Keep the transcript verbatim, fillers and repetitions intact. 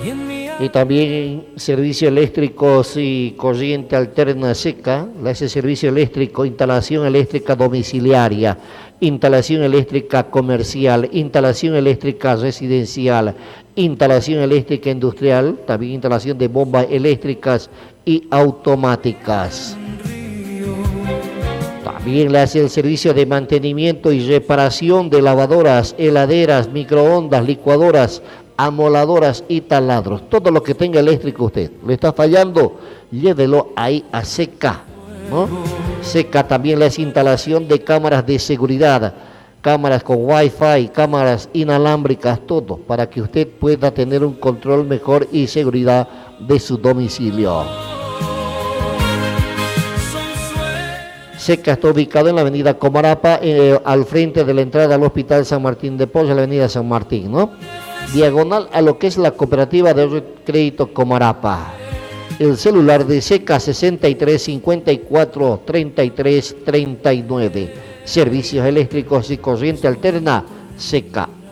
Y también servicio eléctrico y corriente alterna seca, le hace servicio eléctrico, instalación eléctrica domiciliaria, instalación eléctrica comercial, instalación eléctrica residencial, instalación eléctrica industrial, también instalación de bombas eléctricas y automáticas. También le hace el servicio de mantenimiento y reparación de lavadoras, heladeras, microondas, licuadoras, amoladoras y taladros. Todo lo que tenga eléctrico usted le está fallando, llévelo ahí a Seca, ¿no? Seca también le hace instalación de cámaras de seguridad, cámaras con wifi, cámaras inalámbricas, todo para que usted pueda tener un control mejor y seguridad de su domicilio. Seca está ubicado en la avenida Comarapa, eh, al frente de la entrada al Hospital San Martín de Porres, la avenida San Martín, ¿no? Diagonal a lo que es la cooperativa de crédito Comarapa. El celular de Seca sesenta y tres cincuenta y cuatro treinta y tres treinta y nueve. Servicios eléctricos y corriente alterna Seca.